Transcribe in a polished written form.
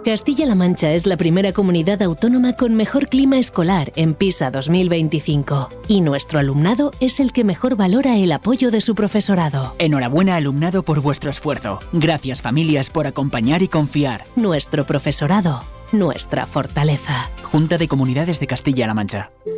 Castilla-La Mancha es la primera comunidad autónoma con mejor clima escolar en PISA 2025 y nuestro alumnado es el que mejor valora el apoyo de su profesorado. Enhorabuena, alumnado, por vuestro esfuerzo. Gracias, familias, por acompañar y confiar. Nuestro profesorado, nuestra fortaleza. Junta de Comunidades de Castilla-La Mancha.